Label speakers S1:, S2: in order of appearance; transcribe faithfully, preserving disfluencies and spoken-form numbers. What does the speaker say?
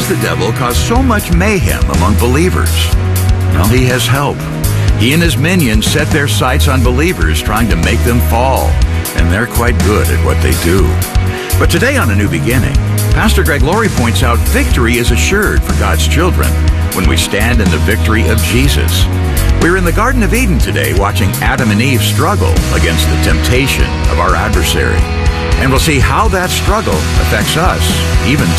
S1: does the devil cause so much mayhem among believers? Well, he has help. He and his minions set their sights on believers, trying to make them fall, and they're quite good at what they do. But today on A New Beginning, Pastor Greg Laurie points out victory is assured for God's children when we stand in the victory of Jesus. We're in the Garden of Eden today watching Adam and Eve struggle against the temptation of our adversary. And we'll see how that struggle affects us even